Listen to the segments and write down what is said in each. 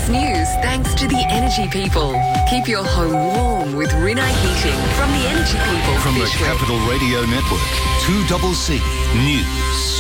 This news thanks to the Energy People. Keep your home warm with Rinnai Heating from the Energy People. From the Capital Radio Network, 2CC News.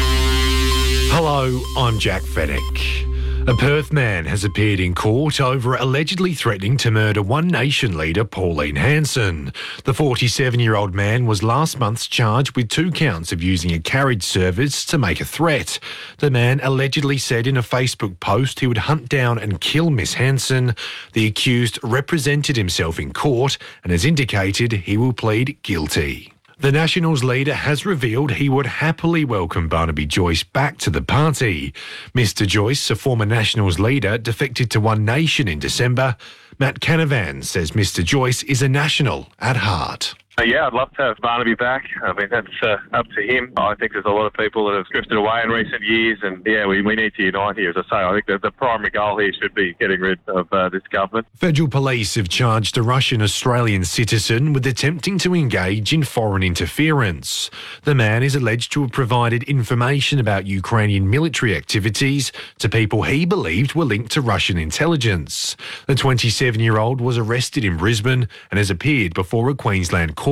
Hello, I'm Jack Fennick. A Perth man has appeared in court over allegedly threatening to murder One Nation leader Pauline Hanson. The 47-year-old man was last month charged with 2 counts of using a carriage service to make a threat. The man allegedly said in a Facebook post he would hunt down and kill Miss Hanson. The accused represented himself in court and has indicated he will plead guilty. The Nationals leader has revealed he would happily welcome Barnaby Joyce back to the party. Mr Joyce, a former Nationals leader, defected to One Nation in December. Matt Canavan says Mr Joyce is a National at heart. Yeah, I'd love to have Barnaby back. I mean, that's up to him. I think there's a lot of people that have drifted away in recent years, and we need to unite here. As I say, I think the primary goal here should be getting rid of this government. Federal police have charged a Russian-Australian citizen with attempting to engage in foreign interference. The man is alleged to have provided information about Ukrainian military activities to people he believed were linked to Russian intelligence. The 27-year-old was arrested in Brisbane and has appeared before a Queensland court.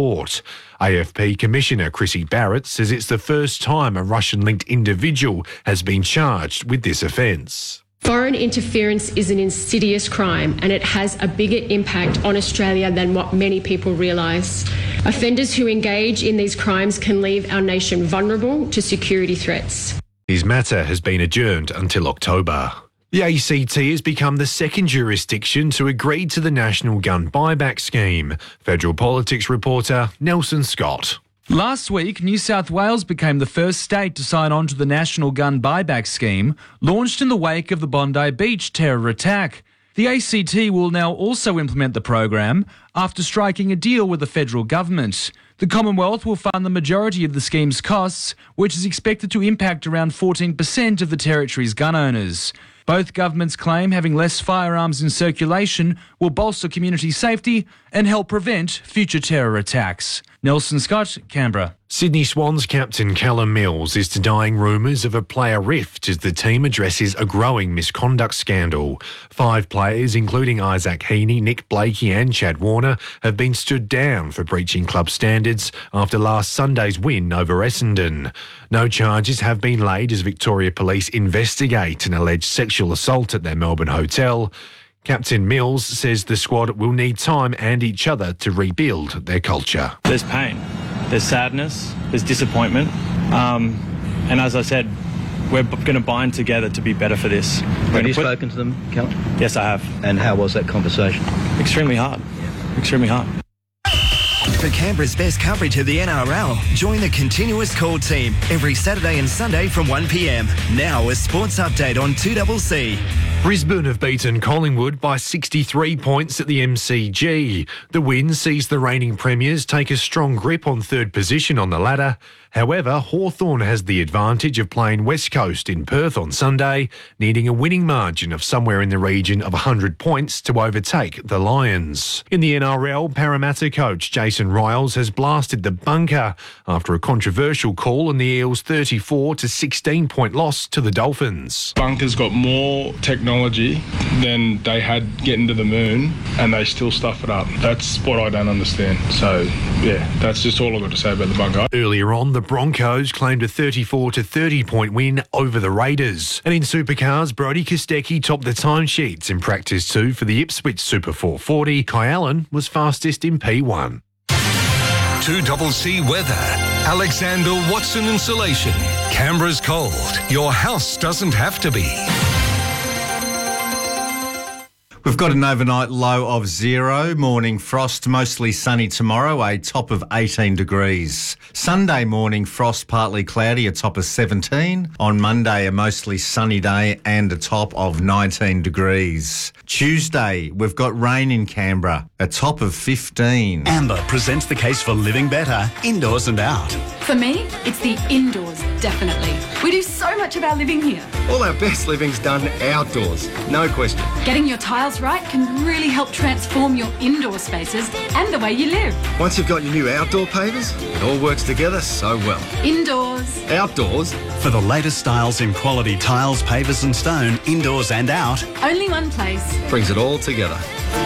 AFP Commissioner Chrissy Barrett says it's the first time a Russian-linked individual has been charged with this offence. Foreign interference is an insidious crime and it has a bigger impact on Australia than what many people realise. Offenders who engage in these crimes can leave our nation vulnerable to security threats. His matter has been adjourned until October. The ACT has become the second jurisdiction to agree to the National Gun Buyback Scheme. Federal Politics reporter Nelson Scott. Last week, New South Wales became the first state to sign on to the National Gun Buyback Scheme, launched in the wake of the Bondi Beach terror attack. The ACT will now also implement the program after striking a deal with the federal government. The Commonwealth will fund the majority of the scheme's costs, which is expected to impact around 14% of the territory's gun owners. Both governments claim having less firearms in circulation will bolster community safety and help prevent future terror attacks. Nelson Scott, Canberra. Sydney Swans captain Callum Mills is denying rumours of a player rift as the team addresses a growing misconduct scandal. 5 players, including Isaac Heaney, Nick Blakey and Chad Warner, have been stood down for breaching club standards after last Sunday's win over Essendon. No charges have been laid as Victoria Police investigate an alleged sexual assault at their Melbourne hotel. Captain Mills says the squad will need time and each other to rebuild their culture. There's pain, there's sadness, there's disappointment, and as I said, we're going to bind together to be better for this. Have you spoken to them, Callum? Yes, I have. And how was that conversation? Extremely hard. Extremely hard. For Canberra's best coverage of the NRL, join the Continuous Call team every Saturday and Sunday from 1 p.m. Now a sports update on 2CC. Brisbane have beaten Collingwood by 63 points at the MCG. The win sees the reigning premiers take a strong grip on third position on the ladder. However, Hawthorn has the advantage of playing West Coast in Perth on Sunday, needing a winning margin of somewhere in the region of 100 points to overtake the Lions. In the NRL, Parramatta coach Jason Riles has blasted the bunker after a controversial call in the Eels' 34 to 16 point loss to the Dolphins. Bunker's got more technology than they had getting to the moon, and they still stuff it up. That's what I don't understand. So, yeah, that's just all I've got to say about the bunker. Earlier on, the Broncos claimed a 34 to 30 point win over the Raiders. And in supercars, Brody Kostecki topped the timesheets in practice 2 for the Ipswich Super 440. Kai Allen was fastest in P1. 2CC weather. Alexander Watson Insulation. Canberra's cold. Your house doesn't have to be. We've got an overnight low of 0, morning frost, mostly sunny tomorrow, a top of 18 degrees. Sunday morning frost, partly cloudy, a top of 17. On Monday, a mostly sunny day and a top of 19 degrees. Tuesday, we've got rain in Canberra, a top of 15. Amber presents the case for living better, indoors and out. For me, it's the indoors, definitely. We do so much of our living here. All our best living's done outdoors, no question. Getting your tiles Just Right can really help transform your indoor spaces and the way you live. Once you've got your new outdoor pavers, it all works together so well. Indoors. Outdoors. For the latest styles in quality tiles, pavers and stone, indoors and out. Only one place. Brings it all together.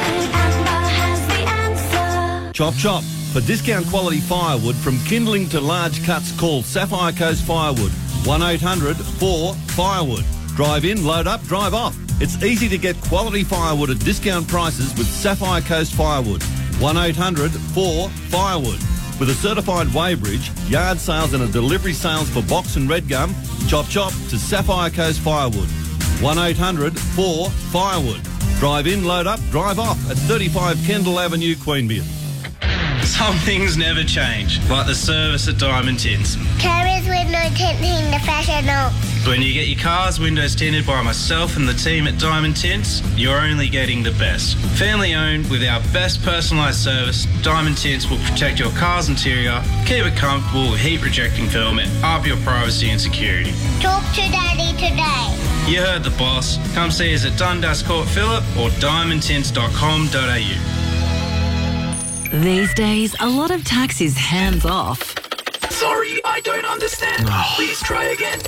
Chop Chop. For discount quality firewood from kindling to large cuts, call Sapphire Coast Firewood. 1-800-4-FIREWOOD. Drive in, load up, drive off. It's easy to get quality firewood at discount prices with Sapphire Coast Firewood. 1-800-4-FIREWOOD. With a certified weighbridge, yard sales and a delivery sales for box and red gum, Chop Chop to Sapphire Coast Firewood. 1-800-4-FIREWOOD. Drive in, load up, drive off at 35 Kendall Avenue, Queanbeyan. Some things never change, like the service at Diamond Tints. Carrier's window tinting the professional. When you get your car's windows tinted by myself and the team at Diamond Tints, you're only getting the best. Family owned with our best personalised service, Diamond Tints will protect your car's interior, keep it comfortable with heat rejecting film and up your privacy and security. Talk to Daddy today. You heard the boss. Come see us at Dundas Court Phillip or diamondtints.com.au. These days, a lot of tax is hands off. Sorry, I don't understand. Please try again.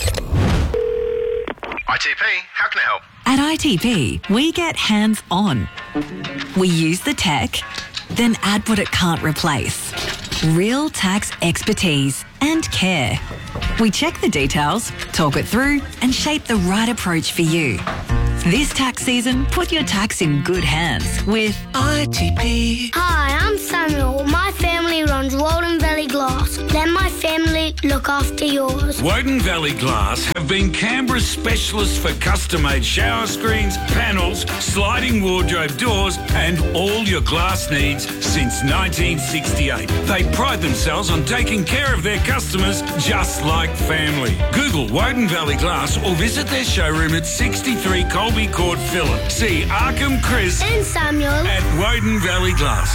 ITP, how can I help? At ITP, we get hands on. We use the tech, then add what it can't replace. Real tax expertise and care. We check the details, talk it through, and shape the right approach for you. This tax season, put your tax in good hands with ITP. Hi, I'm Samuel. My family runs Walden Valley Glass. Let my family look after yours. Woden Valley Glass have been Canberra's specialists for custom-made shower screens, panels, sliding wardrobe doors and all your glass needs since 1968. They pride themselves on taking care of their customers just like family. Google Woden Valley Glass or visit their showroom at 63 Colby Court, Phillip. See Arkham, Chris and Samuel at Woden Valley Glass.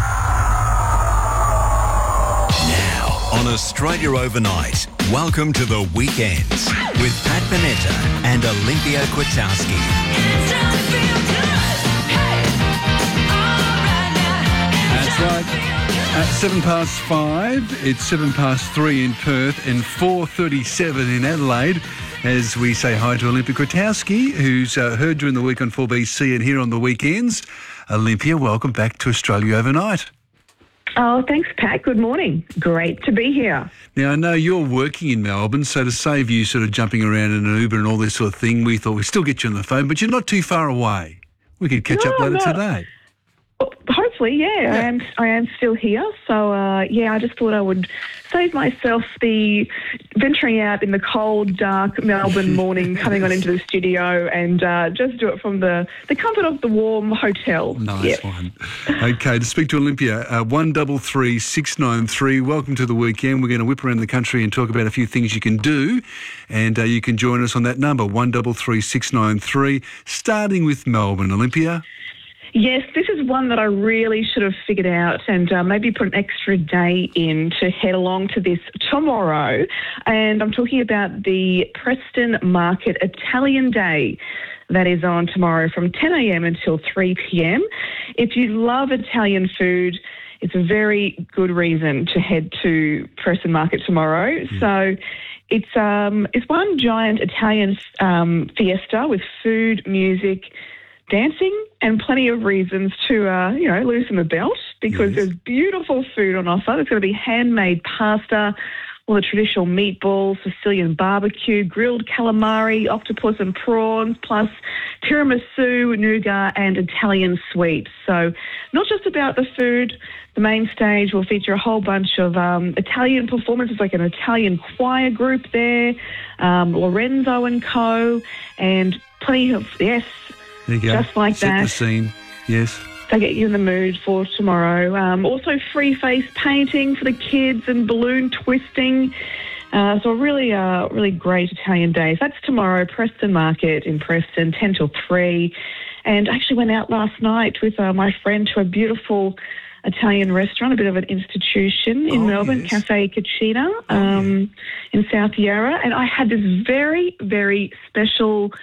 On Australia Overnight, welcome to the weekends with Pat Bonetta and Olympia Kwiatkowski. That's right. At 5:07, it's 3:07 in Perth and 4:37 in Adelaide. As we say hi to Olympia Kwiatkowski, who's heard during the week on 4BC and here on the weekends. Olympia, welcome back to Australia Overnight. Oh, thanks, Pat. Good morning. Great to be here. Now, I know you're working in Melbourne, so to save you sort of jumping around in an Uber and all this sort of thing, we thought we'd still get you on the phone, but you're not too far away. We could catch up later today. Hopefully, yeah. I am still here. So, I just thought I would save myself the venturing out in the cold, dark Melbourne morning, coming on into the studio and just do it from the comfort of the warm hotel. Nice one. Okay, to speak to Olympia, 133693. Welcome to the weekend. We're going to whip around the country and talk about a few things you can do, and you can join us on that number, 133693, starting with Melbourne. Olympia? Yes, this is one that I really should have figured out and maybe put an extra day in to head along to this tomorrow. And I'm talking about the Preston Market Italian Day. That is on tomorrow from 10 a.m. until 3 p.m. If you love Italian food, it's a very good reason to head to Preston Market tomorrow. So it's one giant Italian fiesta with food, music, dancing, and plenty of reasons to, loosen the belt because there's beautiful food on offer. There's going to be handmade pasta, all the traditional meatballs, Sicilian barbecue, grilled calamari, octopus and prawns, plus tiramisu, nougat, and Italian sweets. So not just about the food. The main stage will feature a whole bunch of Italian performances, like an Italian choir group there, Lorenzo and Co., and plenty of, there you go. Just like Set that. the scene, yes. They get you in the mood for tomorrow. Also free face painting for the kids and balloon twisting. So a really great Italian day. So that's tomorrow, Preston Market in Preston, 10 till 3. And I actually went out last night with my friend to a beautiful Italian restaurant, a bit of an institution in Melbourne, Cafe Cucina in South Yarra. And I had this very, very special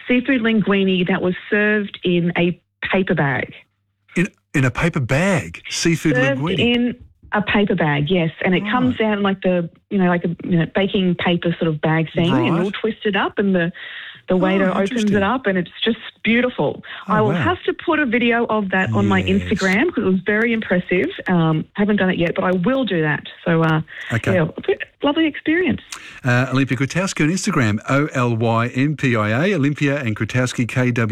seafood linguine that was served in a paper bag. In a paper bag, seafood Served linguine. in a paper bag, yes, and it comes down like a baking paper sort of bag thing, and all twisted up, and the waiter opens it up, and it's just beautiful. I will have to put a video of that on my Instagram because it was very impressive. Haven't done it yet, but I will do that. So, lovely experience. Olympia Kwiatkowski on Instagram, OLYMPIA, Olympia, and Kwiatkowski,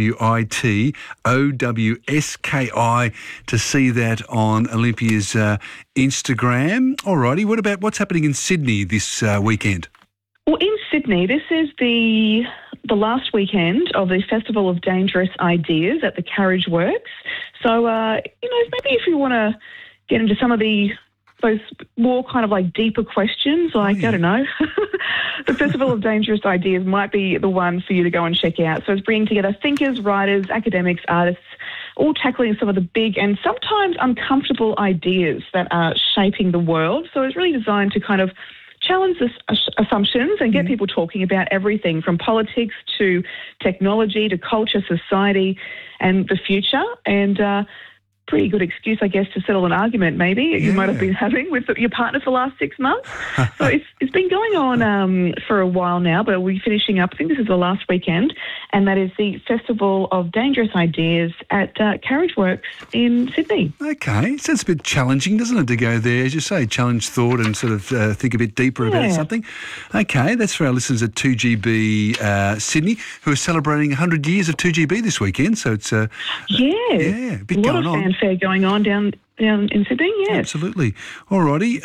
KWITOWSKI, to see that on Olympia's Instagram. Alrighty, what about what's happening in Sydney this weekend? Well, in Sydney, this is the last weekend of the Festival of Dangerous Ideas at the Carriage Works. So, maybe if you want to get into some of those more kind of like deeper questions, like, I don't know, the Festival of Dangerous Ideas might be the one for you to go and check out. So it's bringing together thinkers, writers, academics, artists, all tackling some of the big and sometimes uncomfortable ideas that are shaping the world. So it's really designed to kind of challenge the assumptions and get people talking about everything from politics to technology to culture, society and the future. And pretty good excuse, I guess, to settle an argument maybe you might have been having with your partner for the last 6 months. So it's been going on for a while now, but we're finishing up. I think this is the last weekend, and that is the Festival of Dangerous Ideas at Carriage Works in Sydney. Okay, sounds a bit challenging, doesn't it, to go there, as you say, challenge thought and sort of think a bit deeper about something. Okay, that's for our listeners at 2GB Sydney, who are celebrating 100 years of 2GB this weekend, so it's a bit going on. Fair going on down in Sydney, yes. Absolutely. Alrighty,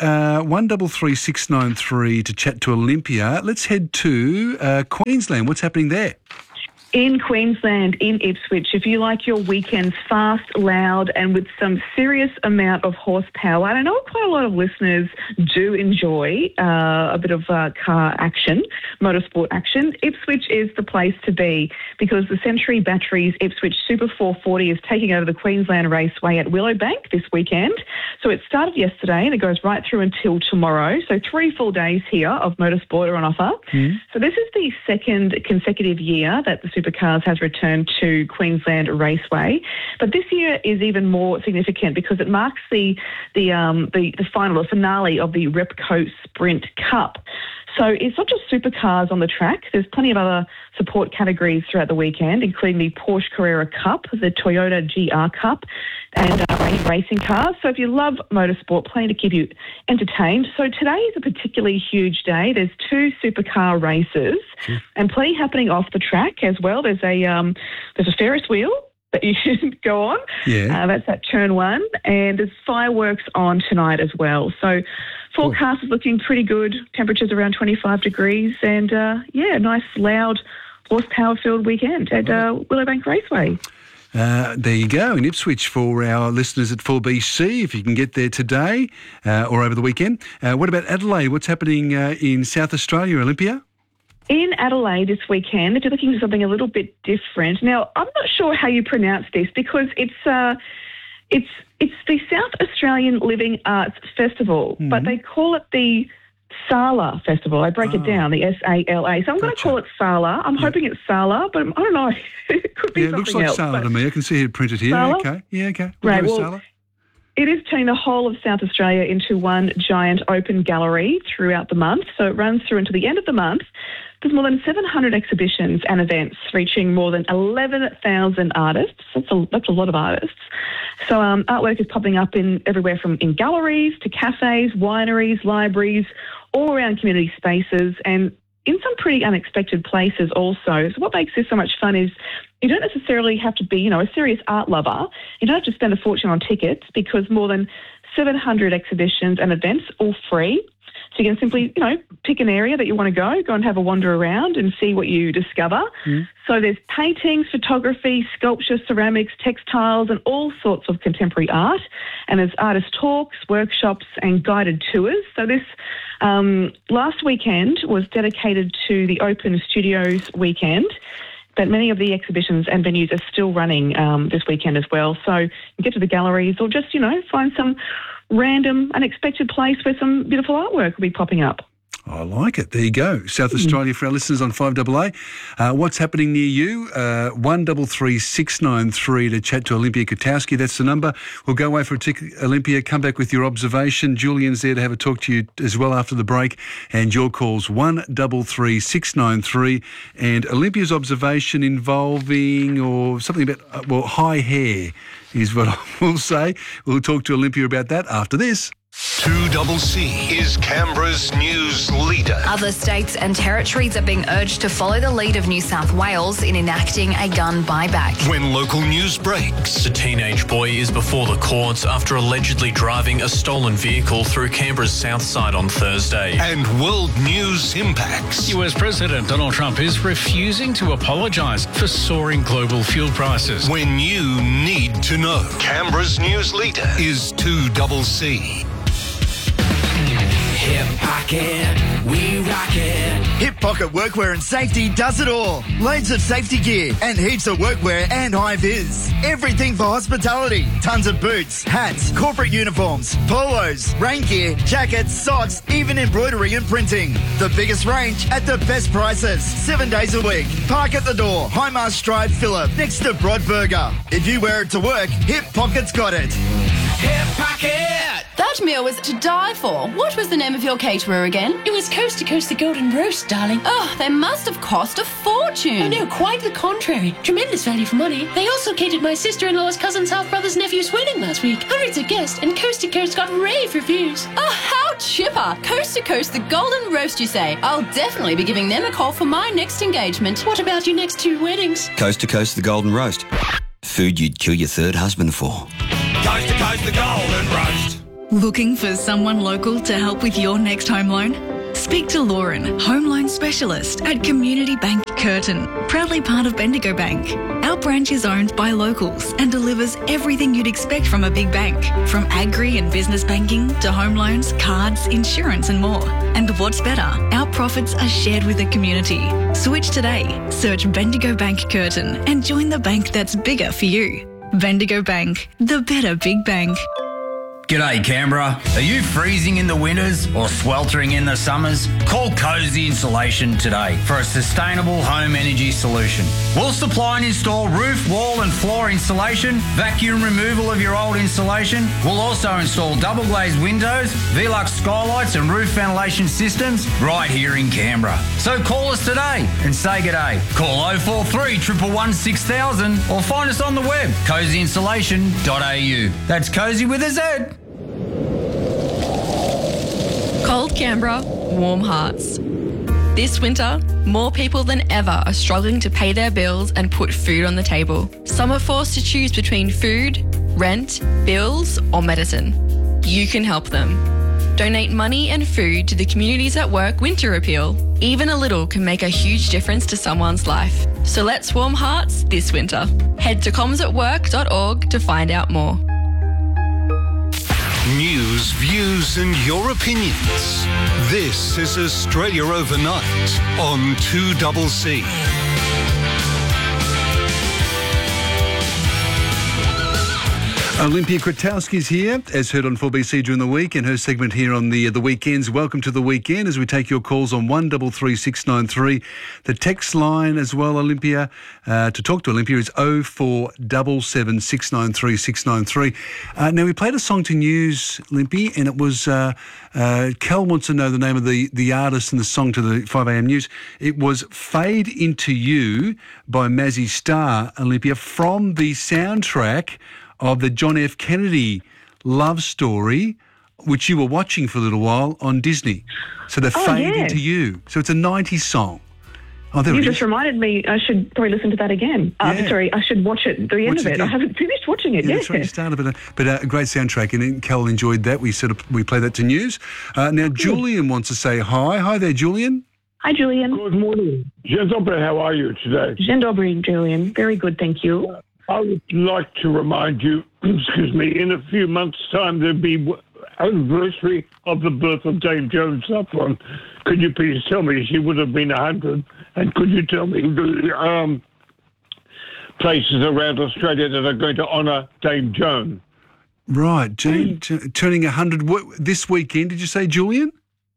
133693 to chat to Olympia. Let's head to Queensland. What's happening there? In Queensland, in Ipswich, if you like your weekends fast, loud and with some serious amount of horsepower, and I know quite a lot of listeners do enjoy a bit of car action, motorsport action, Ipswich is the place to be because the Century Batteries Ipswich Super 440 is taking over the Queensland Raceway at Willowbank this weekend. So it started yesterday and it goes right through until tomorrow. So 3 full days here of motorsport are on offer. So this is the second consecutive year that the Supercars has returned to Queensland Raceway, but this year is even more significant because it marks the final, the finale of the Repco Sprint Cup. So it's not just supercars on the track. There's plenty of other support categories throughout the weekend, including the Porsche Carrera Cup, the Toyota GR Cup, and racing cars. So if you love motorsport, plenty to keep you entertained. So today is a particularly huge day. There's 2 supercar races and plenty happening off the track as well. There's a Ferris wheel that you should go on. That's at turn 1. And there's fireworks on tonight as well. So forecast is looking pretty good. Temperatures around 25 degrees. And, nice, loud, horsepower-filled weekend at Willowbank Raceway. There you go, in Ipswich for our listeners at 4BC, if you can get there today or over the weekend. What about Adelaide? What's happening in South Australia, Olympia? In Adelaide this weekend, if you're looking for something a little bit different. Now, I'm not sure how you pronounce this because it's the South Australian Living Arts Festival, but they call it the Sala Festival. I break it down, the SALA. So I'm going to call it Sala. I'm hoping it's Sala, but I don't know. It could be something else. It looks like Sala to me. I can see it printed here. Sala? Okay. Yeah, okay. Right, well, it is turning the whole of South Australia into one giant open gallery throughout the month. So it runs through until the end of the month. There's more than 700 exhibitions and events reaching more than 11,000 artists. That's a lot of artists. So artwork is popping up everywhere from in galleries to cafes, wineries, libraries, all around community spaces and in some pretty unexpected places also. So what makes this so much fun is you don't necessarily have to be, a serious art lover. You don't have to spend a fortune on tickets because more than 700 exhibitions and events, all free. So you can simply, pick an area that you want to go and have a wander around and see what you discover. So there's paintings, photography, sculpture, ceramics, textiles, and all sorts of contemporary art. And there's artist talks, workshops, and guided tours. So this last weekend was dedicated to the Open Studios weekend. But many of the exhibitions and venues are still running this weekend as well. So you can get to the galleries or just, find some random, unexpected place where some beautiful artwork will be popping up. I like it. There you go. South Australia for our listeners on 5AA. What's happening near you? 133 693 to chat to Olympia Kotowski. That's the number. We'll go away for a ticket, Olympia. Come back with your observation. Julian's there to have a talk to you as well after the break. And your call's 133 693. And Olympia's observation involving or something about, high hair is what I will say. We'll talk to Olympia about that after this. 2CC is Canberra's news leader. Other states and territories are being urged to follow the lead of New South Wales in enacting a gun buyback. When local news breaks. A teenage boy is before the courts after allegedly driving a stolen vehicle through Canberra's south side on Thursday. And world news impacts. US President Donald Trump is refusing to apologise for soaring global fuel prices. When you need to know. Canberra's news leader is 2CC. Hip Pocket, we rock it. Hip Pocket Workwear and Safety does it all. Loads of safety gear and heaps of workwear and high-vis. Everything for hospitality. Tons of boots, hats, corporate uniforms, polos, rain gear, jackets, socks, even embroidery and printing. The biggest range at the best prices. 7 days a week. Park at the door. Highmast Drive, Phillip, next to Broadburger. If you wear it to work, Hip Pocket's got it. Hip Pocket! That meal was to die for. What was the name of your caterer again? It was Coast to Coast the Golden Roast, darling. Oh, they must have cost a fortune. Oh, no, quite the contrary. Tremendous value for money. They also catered my sister-in-law's cousin's half-brother's nephew's wedding last week. Hundreds of guests, and Coast to Coast got rave reviews. Oh, how chipper. Coast to Coast the Golden Roast, you say? I'll definitely be giving them a call for my next engagement. What about your next 2 weddings? Coast to Coast the Golden Roast. Food you'd kill your third husband for. Coast to Coast the Golden Roast. Looking for someone local to help with your next home loan? Speak to Lauren, home loan specialist at Community Bank Curtin, proudly part of Bendigo Bank. Our branch is owned by locals and delivers everything you'd expect from a big bank, from agri and business banking to home loans, cards, insurance and more. And what's better, our profits are shared with the community. Switch today. Search Bendigo Bank Curtin and join the bank that's bigger for you. Bendigo Bank, the better big bank. G'day Canberra. Are you freezing in the winters or sweltering in the summers? Call Cozy Insulation today for a sustainable home energy solution. We'll supply and install roof, wall and floor insulation, vacuum removal of your old insulation. We'll also install double glazed windows, Velux skylights and roof ventilation systems right here in Canberra. So call us today and say g'day. Call 043 111 6000 or find us on the web, cozyinsulation.au. That's Cozy with a Z. Cold Canberra, warm hearts. This winter, more people than ever are struggling to pay their bills and put food on the table. Some are forced to choose between food, rent, bills, or medicine. You can help them. Donate money and food to the Communities at Work Winter Appeal. Even a little can make a huge difference to someone's life. So let's warm hearts this winter. Head to comsatwork.org to find out more. News, views and your opinions. This is Australia Overnight on 2CC. Olympia Kotowski's here, as heard on 4BC during the week, and her segment here on the weekends. Welcome to the weekend as we take your calls on 133 693. The text line as well, Olympia, to talk to Olympia is 0477 693 693. Now, we played a song to news, Olympia, and it was, Kel wants to know the name of the artist and the song to the 5am news. It was Fade Into You by Mazzy Star, Olympia, from the soundtrack of the John F. Kennedy love story, which you were watching for a little while on Disney. So they Fade Into You. So it's a 90s song. Oh, there you it just is. reminded me I should probably listen to that again. Sorry, I should watch it, the end of it. I haven't finished watching it Yeah, yet. that's right. You started, but a great soundtrack, and Cal enjoyed that. We played that to news. Now, Julian wants to say hi. Hi there, Julian. Hi, Julian. Good morning. Dzień dobry, how are you today? Dzień dobry, Julian. Very good, thank you. I would like to remind you, excuse me, in a few months' time there'll be anniversary of the birth of Dame Joan Safran. Could you please tell me, she would have been 100, and could you tell me the places around Australia that are going to honour Dame Joan? Right, turning 100 this weekend, did you say, Julian?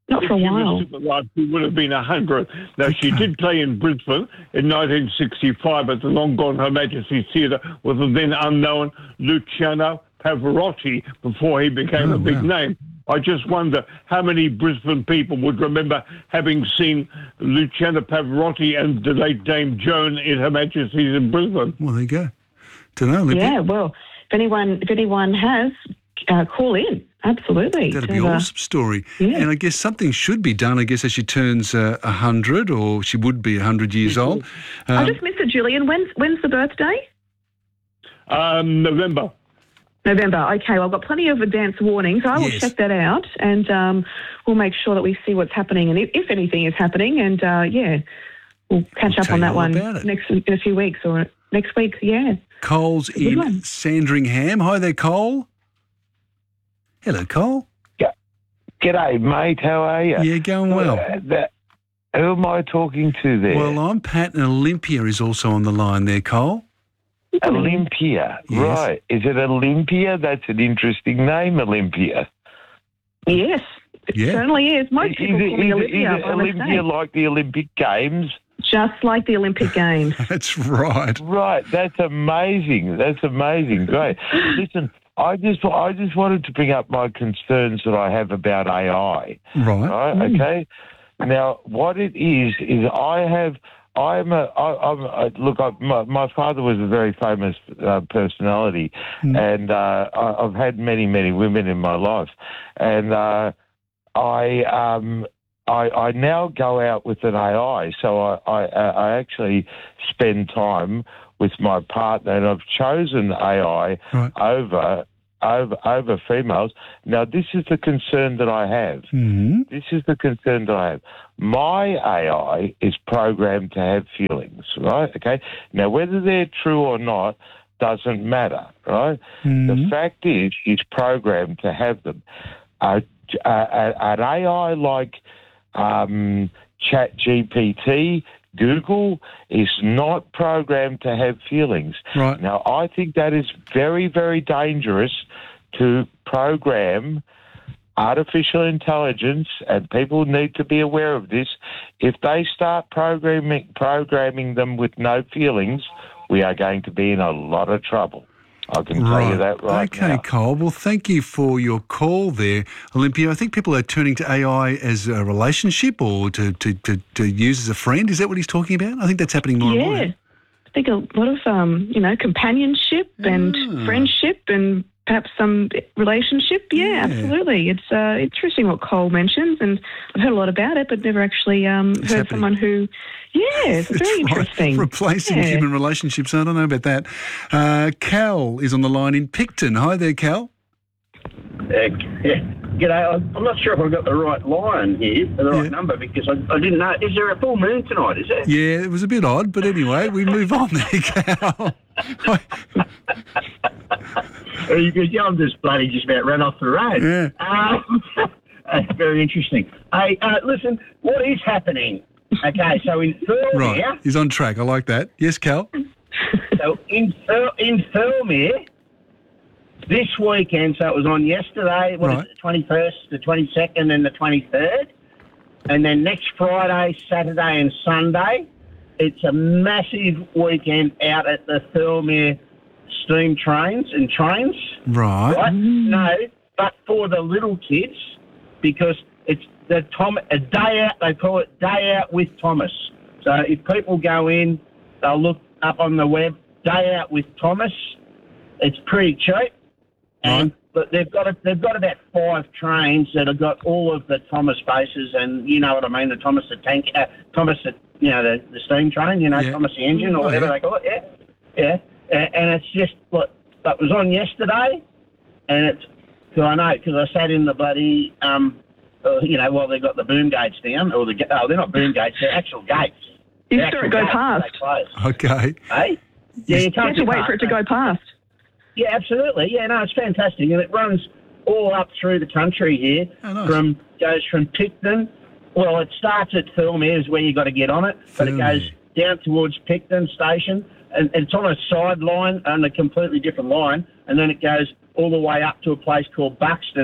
Not for a while. She would have been 100. Now, she did play in Brisbane in 1965 at the long gone Her Majesty's Theatre with the then unknown Luciano Pavarotti before he became a big name. I just wonder how many Brisbane people would remember having seen Luciano Pavarotti and the late Dame Joan in Her Majesty's in Brisbane. Well, there you go. Don't know, Olympia. Yeah, well, if anyone has, call in. Absolutely. That'd be an awesome story. Yeah. And I guess something should be done, I guess, as she turns 100, or she would be 100 years old. I just missed it, Julian. When's the birthday? November. November. Okay, well, I've got plenty of advance warning, so I will check that out, and we'll make sure that we see what's happening, and if anything is happening, and we'll catch up on that one in a few weeks or next week. Yeah. Cole's in Sandringham. Hi there, Cole. Hello, Cole. G'day, mate. How are you? Yeah, going well. Who am I talking to there? Well, I'm Pat, and Olympia is also on the line there, Cole. Olympia, Yes. right. Is it Olympia? That's an interesting name, Olympia. Yes, it certainly is. Most people call me Olympia. Is Olympia like the Olympic Games? Just like the Olympic Games. That's right. Right. That's amazing. That's amazing. Great. Listen, I just wanted to bring up my concerns that I have about AI. Right. Okay. Now, what it is my father was a very famous personality, and I've had many, many women in my life, and I now go out with an AI, so I actually spend time with my partner, and I've chosen AI over females. Now, this is the concern that I have. This is the concern that I have. My AI is programmed to have feelings, right? Okay. Now, whether they're true or not doesn't matter, right? The fact is, it's programmed to have them. An AI like ChatGPT, Google, is not programmed to have feelings. Right. Now, I think that is very, very dangerous to program artificial intelligence, and people need to be aware of this. If they start programming them with no feelings, we are going to be in a lot of trouble. I can tell you that right now. Okay, Cole. Well, thank you for your call there, Olympia. I think people are turning to AI as a relationship or to use as a friend. Is that what he's talking about? I think that's happening more and more. Yeah. I think a lot of, companionship and friendship and perhaps some relationship. Yeah, absolutely. It's interesting what Cole mentions, and I've heard a lot about it, but never actually heard someone who... Yeah, it's very interesting. Replacing human relationships. I don't know about that. Cal is on the line in Picton. Hi there, Cal. G'day. I'm not sure if I've got the right line here, the right number, because I didn't know. Is there a full moon tonight, is there? Yeah, it was a bit odd, but anyway, we move on there, Cal. I'm just about ran off the road. Yeah. Very interesting. Hey, listen, what is happening? Okay, so in Thirlmere... Right, he's on track. I like that. Yes, Cal? So in Thirlmere, this weekend, so it was on yesterday, the 21st, the 22nd and the 23rd, and then next Friday, Saturday and Sunday, it's a massive weekend out at the Thirlmere steam trains and trains. Right. No, but for the little kids, because it's a day out, they call it Day Out with Thomas. So if people go in, they'll look up on the web, Day Out with Thomas. It's pretty cheap. But they've got about 5 trains that have got all of the Thomas bases, and you know what I mean, the Thomas the tank, Thomas the the steam train, Thomas the engine or whatever they call it. Yeah. And it's just that was on yesterday, and it's I know because I sat in the bloody while they got the boom gates down, or they're not boom gates, they're actual gates. You saw it go past. Okay. Hey? Yeah, you can't wait for it to go past. Yeah, absolutely. Yeah, no, it's fantastic. And it runs all up through the country here. Oh, nice. Goes from Picton. Well, it starts at Thirlmere is where you got to get on it, but it goes down towards Picton Station, and it's on a side line, on a completely different line, and then it goes all the way up to a place called Buxton,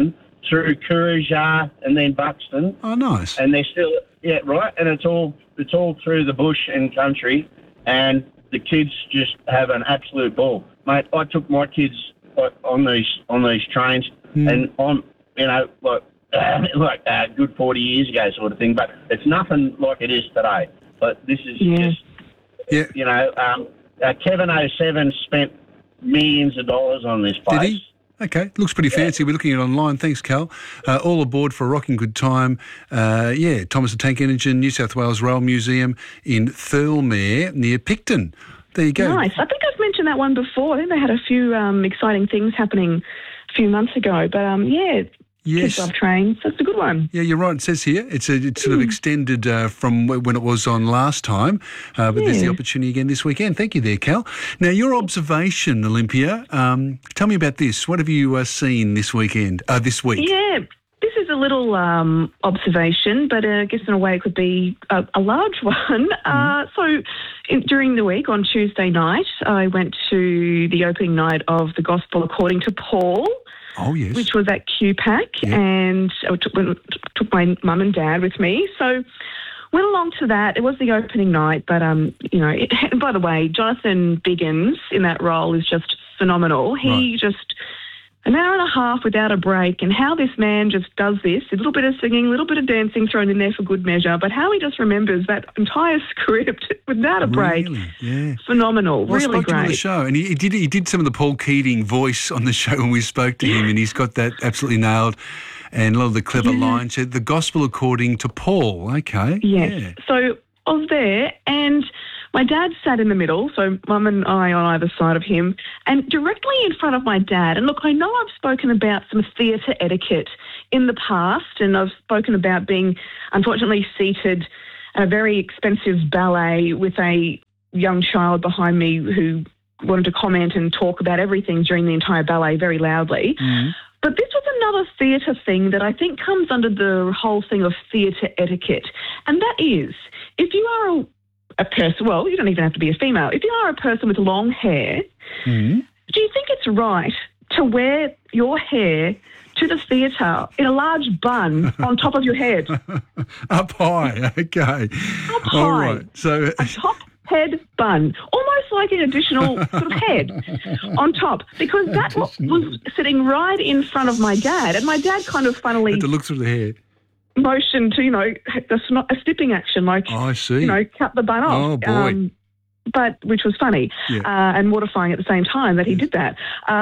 through Courage and then Buxton. Oh, nice. And they're still, yeah, right. And it's all through the bush and country, and the kids just have an absolute ball, mate. I took my kids on these trains, and I'm, you know, like a good 40 years ago sort of thing. But it's nothing like it is today. But this is just, you know, Kevin 07 spent millions of dollars on this place. Did he? Okay, looks pretty fancy. We're looking at it online. Thanks, Cal. All aboard for a rocking good time. Thomas the Tank Engine, New South Wales Rail Museum in Thirlmere near Picton. There you go. Nice. I think I've mentioned that one before. I think they had a few exciting things happening a few months ago. But, Kids Love Trains. That's a good one. Yeah, you're right. It says here it's sort of extended from when it was on last time, but there's the opportunity again this weekend. Thank you there, Cal. Now, your observation, Olympia, tell me about this. What have you seen this weekend, this week? Yeah, this is a little observation, but I guess in a way it could be a large one. During the week, on Tuesday night, I went to the opening night of the Gospel According to Paul. Oh, yes. Which was at QPAC, and I took my mum and dad with me. So went along to that. It was the opening night, but, and by the way, Jonathan Biggins in that role is just phenomenal. He just, an hour and a half without a break, and how this man just does this, a little bit of singing, a little bit of dancing thrown in there for good measure, but how he just remembers that entire script without a break. Really? Yeah. Phenomenal. Well, really I spoke to him on the great. show, and he did some of the Paul Keating voice on the show when we spoke to him, and he's got that absolutely nailed, and a lot of the clever lines. The Gospel According to Paul. Okay. Yes. Yeah. So I was there, and my dad sat in the middle, so Mum and I on either side of him, and directly in front of my dad. And look, I know I've spoken about some theatre etiquette in the past, and I've spoken about being, unfortunately, seated at a very expensive ballet with a young child behind me who wanted to comment and talk about everything during the entire ballet very loudly. But this was another theatre thing that I think comes under the whole thing of theatre etiquette, and that is, if you are a person, well, you don't even have to be a female. If you are a person with long hair, do you think it's right to wear your hair to the theatre in a large bun on top of your head? Up high, okay. Up high. All right. So a top head bun, almost like an additional sort of head on top, because that was sitting right in front of my dad, and my dad kind of funnily had to look through the hair. Motion to, a snipping action, like, I see. Cut the bun off. Oh, boy. But which was funny and mortifying at the same time that he did that.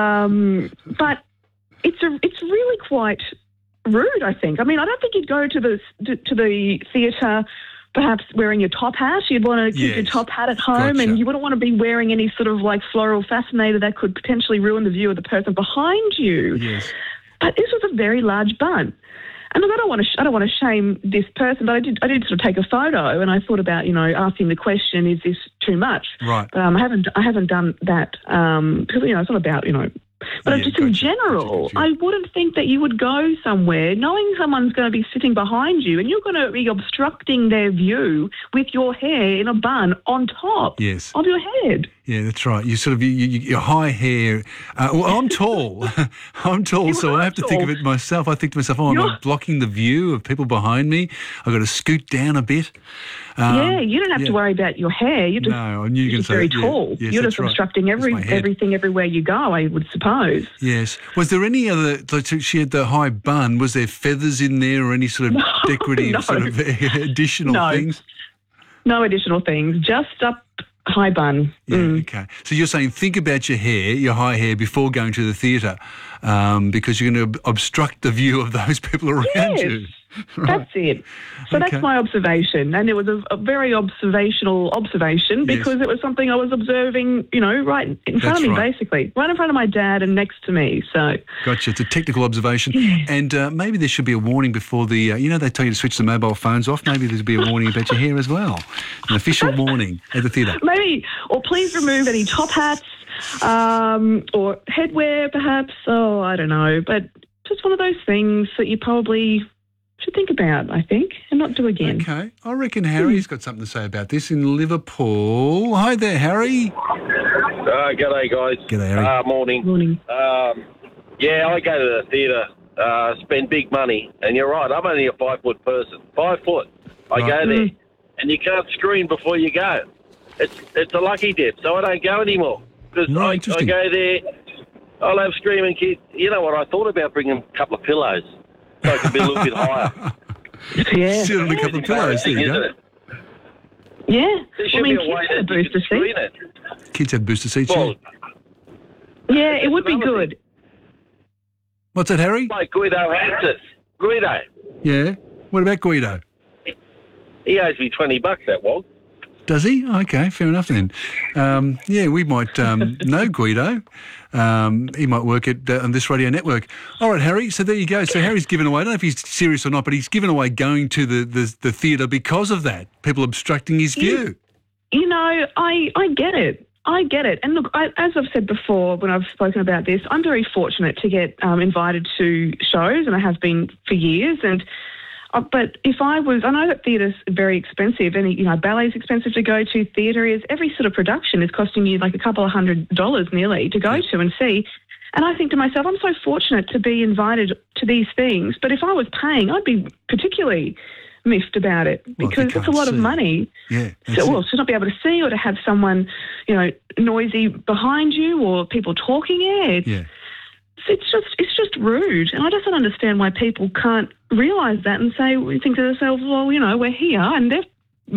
But it's really quite rude, I think. I mean, I don't think you'd go to the theatre perhaps wearing your top hat. You'd want to keep your top hat at home, and you wouldn't want to be wearing any sort of like floral fascinator that could potentially ruin the view of the person behind you. Yes. But this was a very large bun. And look, I don't want to shame this person, but I did sort of take a photo, and I thought about asking the question, is this too much? Right. I haven't done that because it's not about But just in general, I wouldn't think that you would go somewhere knowing someone's going to be sitting behind you and you're going to be obstructing their view with your hair in a bun on top of your head. Yeah, that's right. You sort of your high hair. Well, I'm tall. I'm tall, so I have to think of it myself. I think to myself, I'm blocking the view of people behind me. I've got to scoot down a bit. You don't have to worry about your hair. You're just, I knew you were going to say very that. tall. Yes, you're that's just right. obstructing everything everywhere you go, I would suppose. Yes. Was there any other? She had the high bun. Was there feathers in there, or any sort of decorative sort of additional things? No additional things. Just up. High bun. Yeah, okay. So you're saying think about your hair, your high hair, before going to the theatre because you're going to obstruct the view of those people around you. Right. That's it. So that's my observation. And it was a very observational observation because it was something I was observing, right in front of me, basically. Right in front of my dad and next to me. So Gotcha. It's a technical observation. And maybe there should be a warning before the, they tell you to switch the mobile phones off. Maybe there'll be a warning about your hair as well. An official warning at the theatre. Maybe. Or please remove any top hats or headwear perhaps. Oh, I don't know. But just one of those things that you probably should think about, I think, and not do again. Okay. I reckon Harry's got something to say about this in Liverpool. Hi there, Harry. G'day, guys. G'day, Harry. Morning. Morning. I go to the theatre spend big money. And you're right, I'm only a 5 foot person. 5 foot. I go there, and you can't screen before you go. It's a lucky dip, so I don't go anymore. Because I go there, I'll have screaming kids. You know what, I thought about bringing a couple of pillows so I can be a little bit higher. Yeah. Sit on a couple of pillows, there you go. Yeah. There should be a way that you can screen it. Kids have booster seats, Yeah, it would be good. What's that, Harry? Like Guido Hansis. Guido. Yeah. What about Guido? He owes me $20, that Walt. Does he? Okay, fair enough then. Yeah, we might know Guido. He might work on this radio network. All right, Harry, so there you go. So Harry's given away, I don't know if he's serious or not, but he's given away going to the theatre because of that. People obstructing his view. You know, I get it. I get it. And look, as I've said before when I've spoken about this, I'm very fortunate to get invited to shows, and I have been for years. And but if I know that theatre's very expensive, and ballet's expensive to go to. Theatre is, every sort of production is costing you like a couple of $100 nearly to go to and see. And I think to myself, I'm so fortunate to be invited to these things. But if I was paying, I'd be particularly miffed about it, because it's a lot of money. Yeah. To not be able to see, or to have someone, noisy behind you, or people talking. It's just rude, and I just don't understand why people can't realise that and think to themselves, well, we're here, and they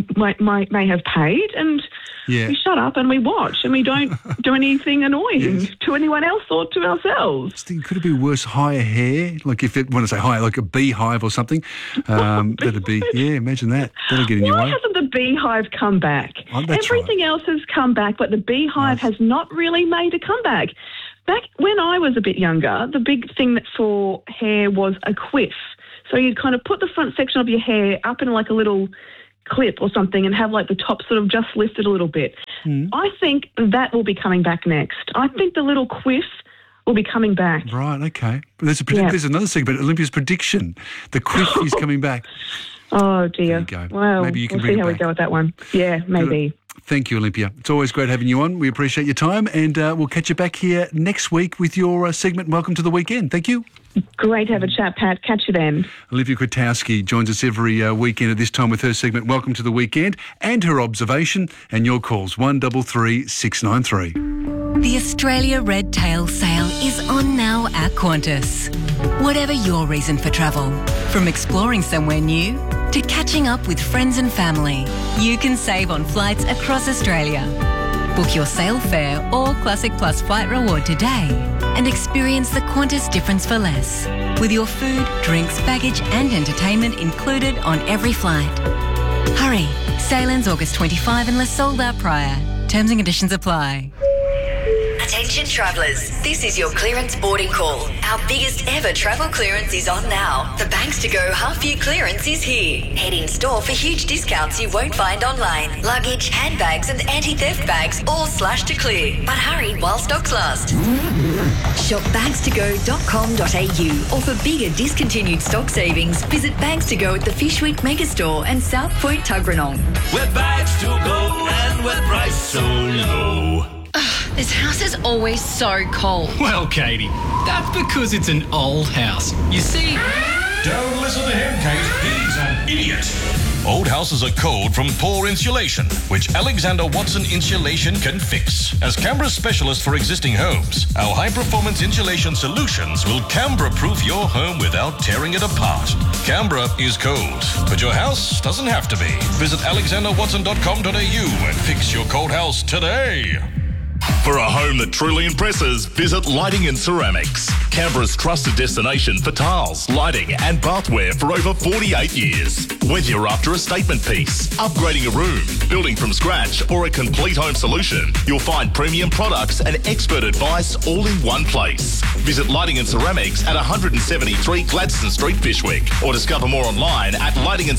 may have paid, and we shut up and we watch, and we don't do anything annoying to anyone else or to ourselves. Could it be worse? Higher hair, like when I say higher, like a beehive or something. That'd be imagine that. That'll get in your way. Why hasn't the beehive come back? Everything else has come back, but the beehive has not really made a comeback. Back when I was a bit younger, the big thing for hair was a quiff. So you'd kind of put the front section of your hair up in like a little clip or something, and have like the top sort of just lifted a little bit. I think that will be coming back next. I think the little quiff will be coming back. Right, okay. But there's another segment, Olympia's prediction. The quiff is coming back. Oh, dear. There you go. Well, maybe you can we'll bring see it how we back. go with that one. Yeah, maybe. Thank you, Olympia. It's always great having you on. We appreciate your time, and we'll catch you back here next week with your segment, Welcome to the Weekend. Thank you. Great to have a chat, Pat. Catch you then. Olympia Kwiatkowski joins us every weekend at this time with her segment, Welcome to the Weekend, and her observation and your calls, 133 693. The Australia Red Tail Sale is on now at Qantas. Whatever your reason for travel, from exploring somewhere new to catching up with friends and family, you can save on flights across Australia. Book your sale fare or Classic Plus flight reward today and experience the Qantas difference for less, with your food, drinks, baggage and entertainment included on every flight. Hurry, sale ends August 25 unless sold out prior. Terms and conditions apply. Attention travellers, this is your clearance boarding call. Our biggest ever travel clearance is on now. The Banks to Go half-year clearance is here. Head in store for huge discounts you won't find online. Luggage, handbags and anti-theft bags all slashed to clear. But hurry while stocks last. Shop bagstogo.com.au, or for bigger discontinued stock savings, visit Bags to Go at the Fish Week Megastore and South Point Tuggeranong. We're bags to go and we're priced so low. This house is always so cold. Well, Katie, that's because it's an old house. You see... Don't listen to him, Kate. He's an idiot. Old houses are cold from poor insulation, which Alexander Watson Insulation can fix. As Canberra's specialist for existing homes, our high-performance insulation solutions will Canberra-proof your home without tearing it apart. Canberra is cold, but your house doesn't have to be. Visit alexanderwatson.com.au and fix your cold house today. For a home that truly impresses, visit Lighting and Ceramics, Canberra's trusted destination for tiles, lighting and bathware for over 48 years. Whether you're after a statement piece, upgrading a room, building from scratch or a complete home solution, you'll find premium products and expert advice all in one place. Visit Lighting and Ceramics at 173 Gladstone Street, Fishwick, or discover more online at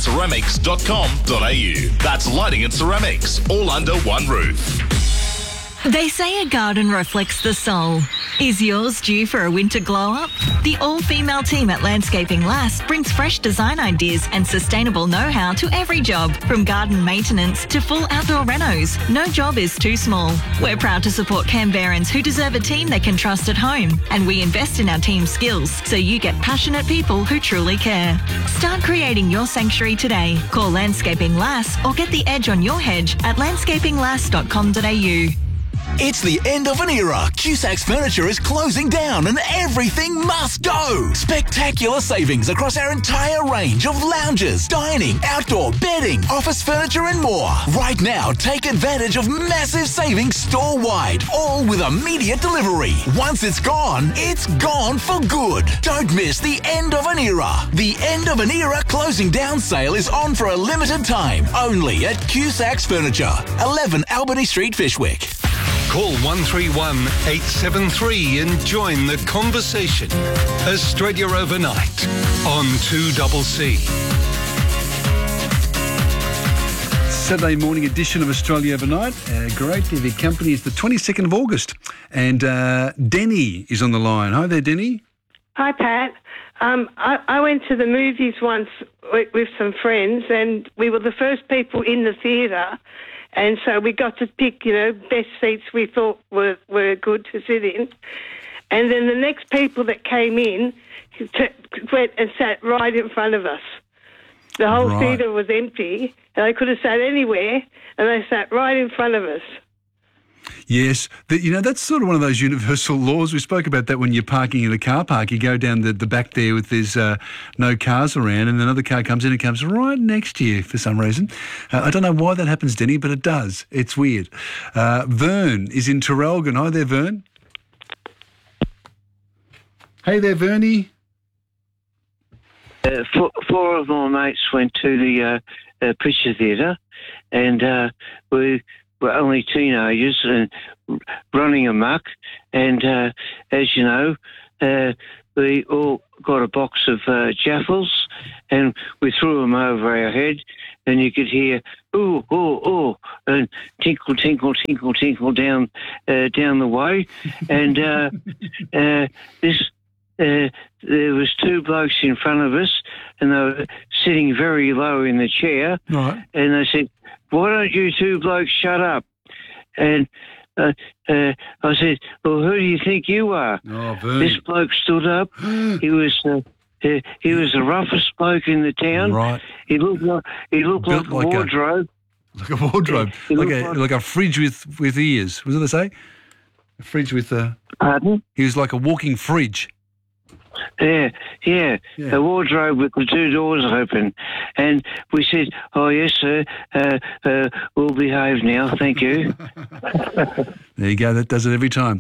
lightingandceramics.com.au. That's Lighting and Ceramics, all under one roof. They say a garden reflects the soul. Is yours due for a winter glow-up? The all-female team at Landscaping Lass brings fresh design ideas and sustainable know-how to every job, from garden maintenance to full outdoor renos. No job is too small. We're proud to support Canberrans who deserve a team they can trust at home, and we invest in our team's skills so you get passionate people who truly care. Start creating your sanctuary today. Call Landscaping Lass or get the edge on your hedge at landscapinglass.com.au. It's the end of an era. Cusac's Furniture is closing down and everything must go. Spectacular savings across our entire range of lounges, dining, outdoor, bedding, office furniture and more. Right now, take advantage of massive savings store-wide, all with immediate delivery. Once it's gone for good. Don't miss the end of an era. The end of an era closing down sale is on for a limited time, only at Cusac's Furniture, 11 Albany Street, Fishwick. Call 131 873 and join the conversation. Australia Overnight on 2CC. Saturday morning edition of Australia Overnight. Great to have your company. It's the 22nd of August. And Denny is on the line. Hi there, Denny. Hi, Pat. I went to the movies once with some friends, and we were the first people in the theatre. And so we got to pick, best seats we thought were good to sit in. And then the next people that came in went and sat right in front of us. The whole theatre was empty, and they could have sat anywhere, and they sat right in front of us. Yes. That's sort of one of those universal laws. We spoke about that when you're parking in a car park. You go down the back there with there's no cars around, and another car comes in and comes right next to you for some reason. I don't know why that happens, Denny, but it does. It's weird. Vern is in Traralgon. Hi there, Vern. Hey there, Vernie. Four of my mates went to the picture theatre, and we were only teenagers and running amok. And as you know, we all got a box of Jaffles, and we threw them over our head, and you could hear ooh, ooh, ooh, and tinkle, tinkle, tinkle, tinkle down the way, and there was two blokes in front of us, and they were sitting very low in the chair, right. And they said, "Why don't you two blokes shut up?" And I said, "Well, who do you think you are?" Oh, this bloke stood up. He was the roughest bloke in the town. Right. He looked like a wardrobe. Like a wardrobe, like a fridge with ears. What did they say? A fridge with Pardon? He was like a walking fridge. Yeah, a wardrobe with the two doors open. And we said, "Oh, yes, sir, we'll behave now, thank you." There you go, that does it every time.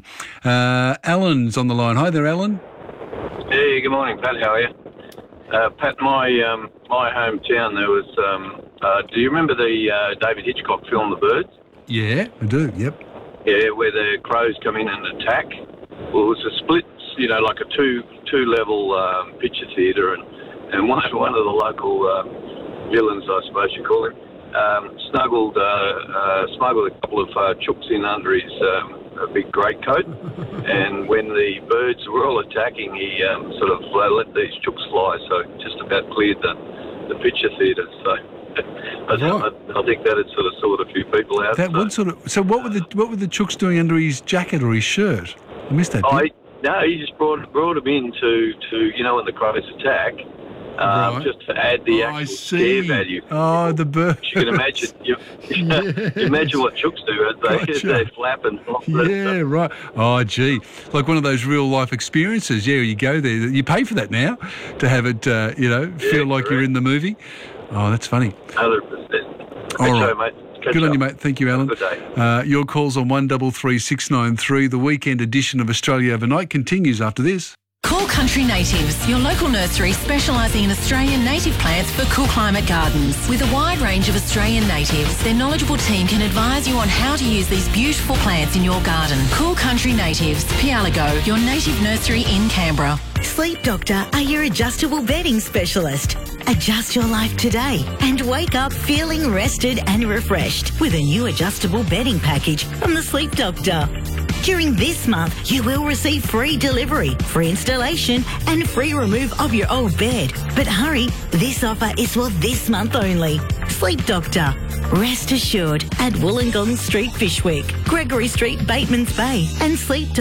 Alan's on the line. Hi there, Alan. Hey, good morning, Pat, how are you? Pat, my hometown, there was, do you remember the David Hitchcock film, The Birds? Yeah, I do, yep. Yeah, where the crows come in and attack. Well, it was a split, like a two-level picture theatre, and one of the local villains, I suppose you call him, smuggled a couple of chooks in under his a big greatcoat, and when the birds were all attacking, he sort of let these chooks fly, so just about cleared the picture theatre. So I think that had sort of sorted a few people out. So what were the chooks doing under his jacket or his shirt? I missed that. No, he just brought him in to when the crows attack, just to add the actual scare value. Oh, the birds. You can imagine. You imagine what chooks do as they flap and flop. Yeah, right. Oh, gee, like one of those real life experiences. Yeah, you go there. You pay for that now to have it. Feel like you're in the movie. Oh, that's funny. 100%. All right. Show, mate. Good on you, mate. Thank you, Alan. Good day. Your calls on 133693. The weekend edition of Australia Overnight continues after this. Cool Country Natives, your local nursery specialising in Australian native plants for cool climate gardens. With a wide range of Australian natives, their knowledgeable team can advise you on how to use these beautiful plants in your garden. Cool Country Natives, Pialago, your native nursery in Canberra. Sleep Doctor are your adjustable bedding specialist. Adjust your life today and wake up feeling rested and refreshed with a new adjustable bedding package from the Sleep Doctor. During this month, you will receive free delivery, free installation and free remove of your old bed. But hurry, this offer is for this month only. Sleep Doctor. Rest assured at Wollongong Street, Fishwick, Gregory Street, Batemans Bay and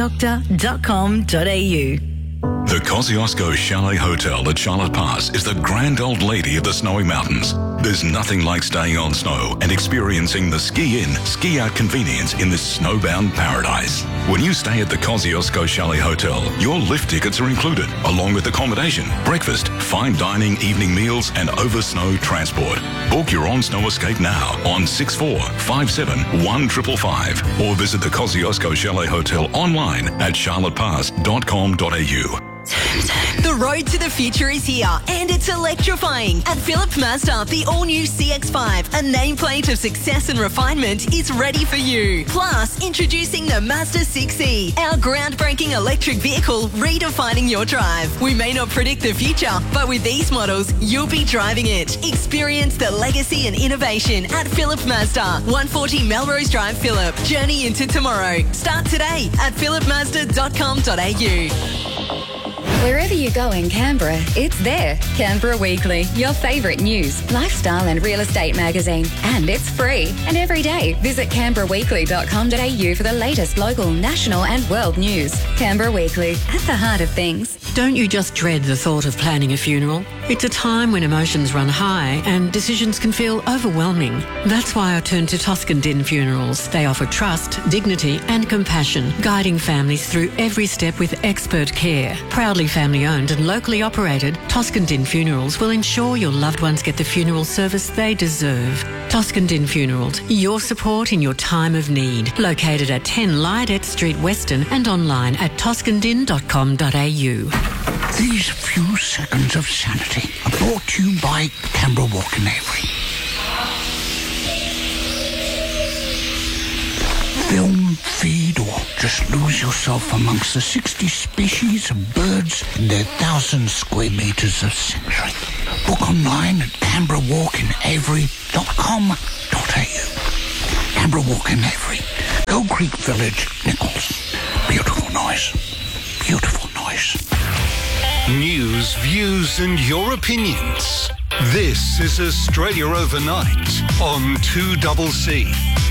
sleepdoctor.com.au. The Kosciuszko Chalet Hotel at Charlotte Pass is the grand old lady of the snowy mountains. There's nothing like staying on snow and experiencing the ski-in, ski-out convenience in this snowbound paradise. When you stay at the Kosciuszko Chalet Hotel, your lift tickets are included, along with accommodation, breakfast, fine dining, evening meals and over-snow transport. Book your on-snow escape now on 6457 1555 or visit the Kosciuszko Chalet Hotel online at charlottepass.com.au. The road to the future is here and it's electrifying. At Philip Mazda, the all-new CX-5, a nameplate of success and refinement, is ready for you. Plus, introducing the Mazda 6e, our groundbreaking electric vehicle redefining your drive. We may not predict the future, but with these models, you'll be driving it. Experience the legacy and innovation at Philip Mazda, 140 Melrose Drive, Phillip. Journey into tomorrow. Start today at philipmazda.com.au. Wherever you go in Canberra, it's there. Canberra Weekly, your favourite news, lifestyle and real estate magazine. And it's free. And every day, visit canberraweekly.com.au for the latest local, national and world news. Canberra Weekly, at the heart of things. Don't you just dread the thought of planning a funeral? It's a time when emotions run high and decisions can feel overwhelming. That's why I turn to Toscan Din Funerals. They offer trust, dignity and compassion, guiding families through every step with expert care. Proudly family owned and locally operated, Toscan Din Funerals will ensure your loved ones get the funeral service they deserve. Toscan Din Funerals, your support in your time of need. Located at 10 Lydette Street, Weston and online at toscandin.com.au. These few seconds of sanity are brought to you by Canberra Walk in Avery. Film, feed or just lose yourself amongst the 60 species of birds in their 1,000 square metres of sanctuary. Book online at canberrawalkinavery.com.au. Canberra Walk in Avery, Gold Creek Village, Nichols. Beautiful noise. Beautiful noise. News, views and your opinions. This is Australia Overnight on 2CC.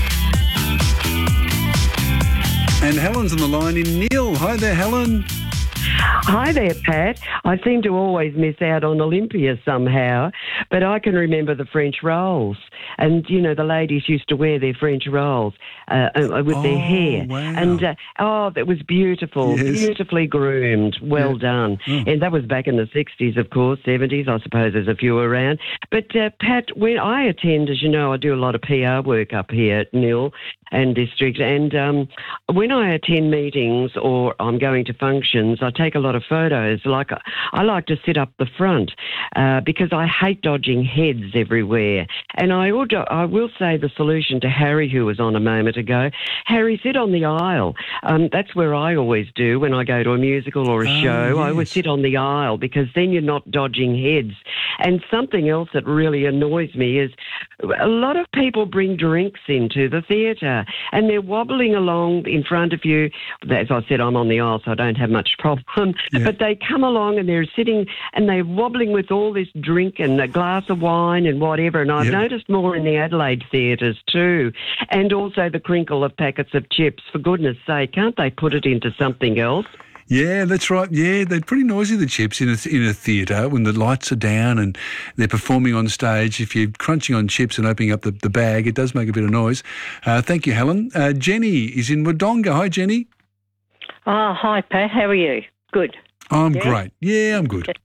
And Helen's on the line in Neil. Hi there, Helen. Hi there, Pat. I seem to always miss out on Olympia somehow, but I can remember the French rolls. And, you know, the ladies used to wear their French rolls with their hair. Wow. And, that was beautiful, Yes. beautifully groomed. Well done. And that was back in the 60s, of course, 70s. I suppose there's a few around. But, Pat, when I attend, as you know, I do a lot of PR work up here at Nil and District. And when I attend meetings or I'm going to functions, I take a lot of photos. Like I like to sit up the front because I hate dodging heads everywhere. And I will say the solution to Harry, who was on a moment ago, Harry, sit on the aisle. That's where I always do when I go to a musical or a show. I always sit on the aisle because then you're not dodging heads. And something else that really annoys me is a lot of people bring drinks into the theatre and they're wobbling along in front of you. As I said, I'm on the aisle, so I don't have much problem. But they come along and they're sitting and they're wobbling with all this drink and a glass of wine and whatever. And I've noticed more in the Adelaide theatres too. And also the crinkle of packets of chips. For goodness sake, can't they put it into something else? Yeah, that's right. Yeah, they're pretty noisy, the chips, in a theatre when the lights are down and they're performing on stage. If you're crunching on chips and opening up the bag, it does make a bit of noise. Thank you, Helen. Jenny is in Wodonga. Hi, Jenny. Oh, hi, Pat. How are you? Good. I'm great. Yeah, I'm good.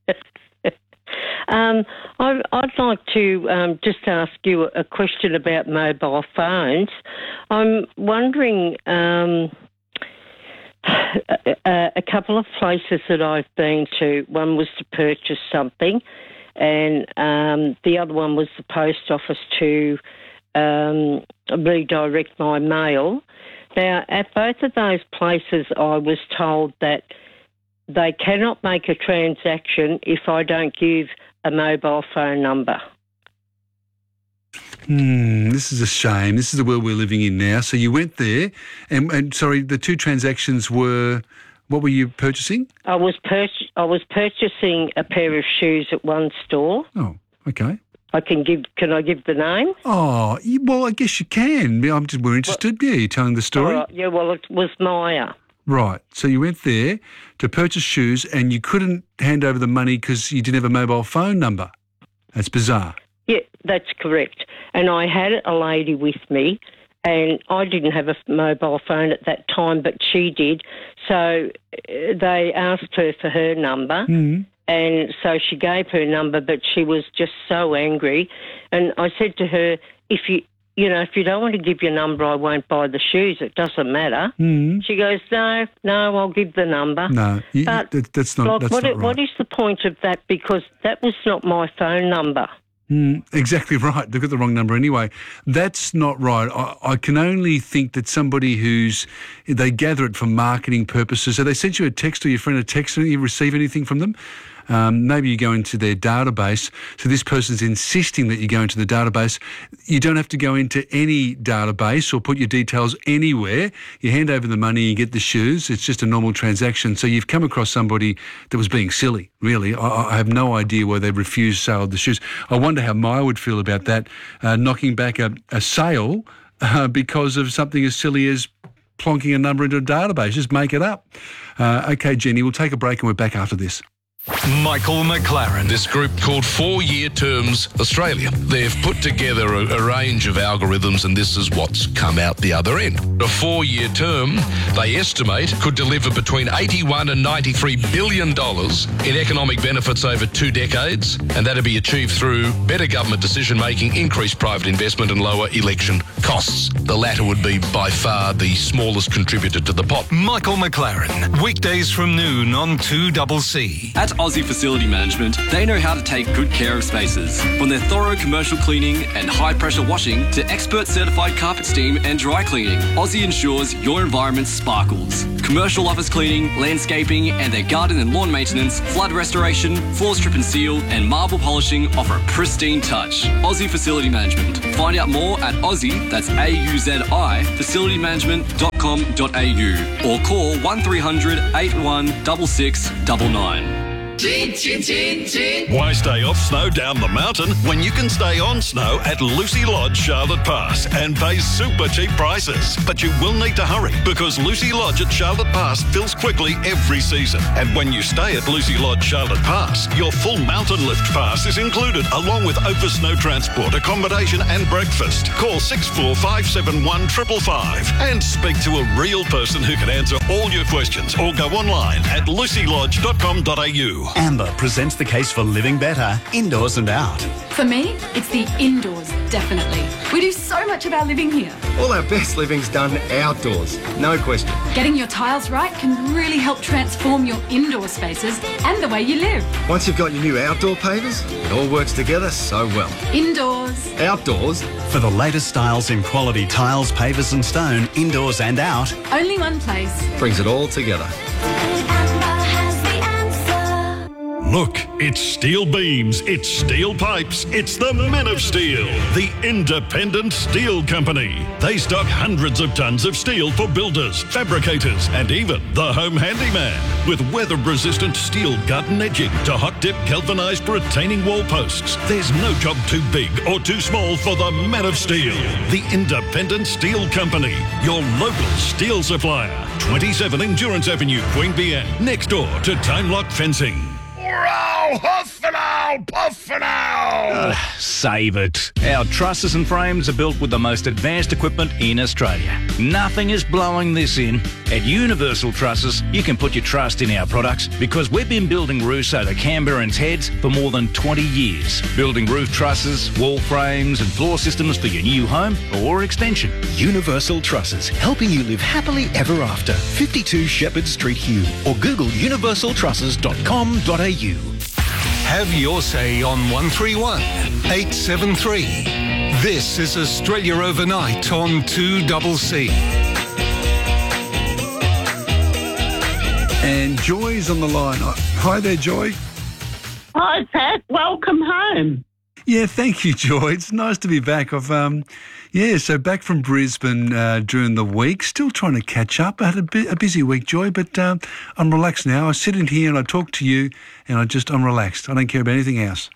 I'd like to just ask you a question about mobile phones. I'm wondering... a couple of places that I've been to, one was to purchase something and the other one was the post office to redirect my mail. Now, at both of those places I was told that they cannot make a transaction if I don't give a mobile phone number. This is a shame. This is the world we're living in now. So you went there, and sorry, the two transactions were, what were you purchasing? I was purchasing a pair of shoes at one store. Oh, okay. Can I give the name? Oh, well, I guess you can. We're interested. You're telling the story. All right. Yeah, well, it was Maya. Right. So you went there to purchase shoes and you couldn't hand over the money because you didn't have a mobile phone number. That's bizarre. Yeah, that's correct. And I had a lady with me, and I didn't have a mobile phone at that time, but she did. So they asked her for her number. And so she gave her number, but she was just so angry. And I said to her, if you don't want to give your number, I won't buy the shoes. It doesn't matter. She goes, no, I'll give the number. No, that's not right. What is the point of that? Because that was not my phone number. Exactly right. They've got the wrong number anyway. That's not right. I can only think that somebody they gather it for marketing purposes. So they sent you a text or your friend a text and you receive anything from them. Maybe you go into their database. So this person's insisting that you go into the database. You don't have to go into any database or put your details anywhere. You hand over the money, you get the shoes. It's just a normal transaction. So you've come across somebody that was being silly, really. I have no idea why they refused sale of the shoes. I wonder how Maya would feel about that, knocking back a sale because of something as silly as plonking a number into a database. Just make it up. Okay, Jenny, we'll take a break and we're back after this. Michael McLaren. This group called 4 Year Terms Australia. They've put together a range of algorithms and this is what's come out the other end. A 4-year term, they estimate, could deliver between $81 and $93 billion in economic benefits over 2 decades, and that'll be achieved through better government decision-making, increased private investment and lower election costs. The latter would be by far the smallest contributor to the pot. Michael McLaren, weekdays from noon on 2CC. At Aussie Facility Management, they know how to take good care of spaces. From their thorough commercial cleaning and high-pressure washing to expert certified carpet steam and dry cleaning, Aussie ensures your environment sparkles. Commercial office cleaning, landscaping, and their garden and lawn maintenance, flood restoration, floor strip and seal, and marble polishing offer a pristine touch. Aussie Facility Management. Find out more at Aussie, that's AUZI, facilitymanagement.com.au or call 1300 81 6699. Why stay off snow down the mountain when you can stay on snow at Lucy Lodge Charlotte Pass and pay super cheap prices? But you will need to hurry because Lucy Lodge at Charlotte Pass fills quickly every season. And when you stay at Lucy Lodge Charlotte Pass, your full mountain lift pass is included along with over snow transport, accommodation and breakfast. Call 64571 555 and speak to a real person who can answer all your questions or go online at lucylodge.com.au. Amber presents the case for living better, indoors and out. For me, it's the indoors, definitely. We do so much of our living here. All our best living's done outdoors, no question. Getting your tiles right can really help transform your indoor spaces and the way you live. Once you've got your new outdoor pavers, it all works together so well. Indoors. Outdoors. For the latest styles in quality tiles, pavers and stone, indoors and out. Only one place. Brings it all together. Look, it's steel beams, it's steel pipes, it's the Men of Steel, the independent steel company. They stock hundreds of tons of steel for builders, fabricators, and even the home handyman. With weather-resistant steel garden edging to hot-dip galvanised retaining wall posts, there's no job too big or too small for the Men of Steel, the independent steel company, your local steel supplier. 27 Endurance Avenue, Queanbeyan, next door to Time Lock Fencing. Huff and owl, puff and owl! Save it. Our trusses and frames are built with the most advanced equipment in Australia. Nothing is blowing this in. At Universal Trusses, you can put your trust in our products because we've been building roofs over Canberrans' heads for more than 20 years. Building roof trusses, wall frames and floor systems for your new home or extension. Universal Trusses, helping you live happily ever after. 52 Shepherd Street, Hume, or Google universaltrusses.com.au. Have your say on 131 873. This is Australia Overnight on 2CC. And Joy's on the line. Hi there, Joy. Hi, Pat. Welcome home. Yeah, thank you, Joy. It's nice to be back. So back from Brisbane during the week, still trying to catch up. I had a busy week, Joy, but I'm relaxed now. I sit in here and I talk to you, and I'm relaxed. I don't care about anything else.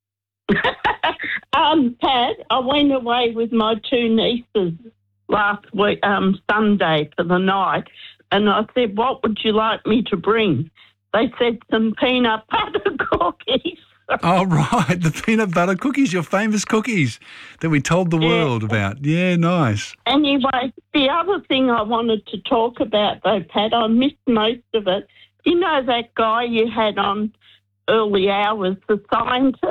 Pat, I went away with my two nieces last week, Sunday for the night, and I said, what would you like me to bring? They said some peanut butter cookies. Oh, right, the peanut butter cookies, your famous cookies that we told the world about. Yeah, nice. Anyway, the other thing I wanted to talk about, though, Pat, I missed most of it. You know that guy you had on early hours, the scientist?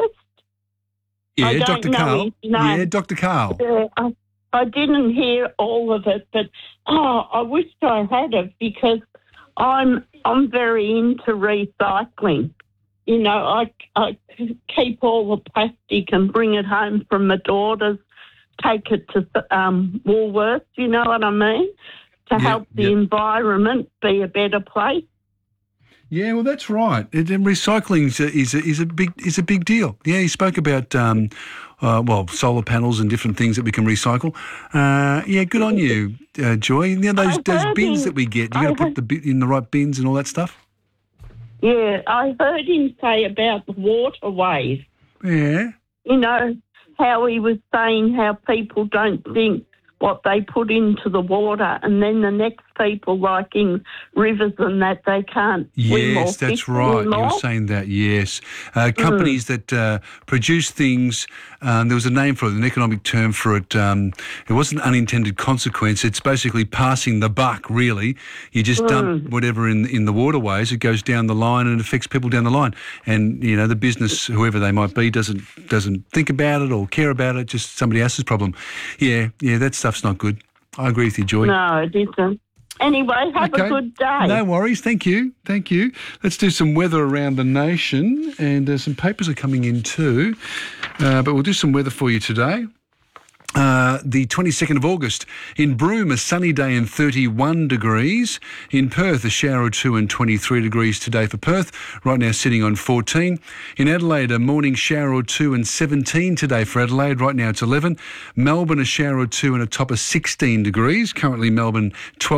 Yeah, Dr. Carl. Yeah, Dr. Carl. Yeah, I didn't hear all of it, but, I wished I had it because I'm very into recycling. You know, I keep all the plastic and bring it home from my daughters, take it to Woolworths, you know what I mean, to help the environment be a better place. Yeah, well, that's right. Recycling is a big deal. Yeah, you spoke about solar panels and different things that we can recycle. Yeah, good on you, Joy. You know those bins that we get. You got to put the bin in the right bins and all that stuff. Yeah, I heard him say about the waterways. Yeah. You know, how he was saying how people don't think what they put into the water, and then the next people, like in rivers and that, they can't swim or Yes, that's fish right. anymore. You're saying that, yes. Companies that produce things, there was a name for it, an economic term for it. It wasn't unintended consequence. It's basically passing the buck, really. You just dump whatever in the waterways, it goes down the line and it affects people down the line. And, you know, the business, whoever they might be, doesn't think about it or care about it, just somebody else's problem. Yeah, that stuff's not good. I agree with you, Joy. No, it isn't. Anyway, have a good day. No worries. Thank you. Let's do some weather around the nation, and some papers are coming in too. But we'll do some weather for you today. The 22nd of August. In Broome, a sunny day and 31 degrees. In Perth, a shower or two and 23 degrees today for Perth. Right now sitting on 14. In Adelaide, a morning shower or two and 17 today for Adelaide. Right now it's 11. Melbourne, a shower or two and a top of 16 degrees. Currently Melbourne 12.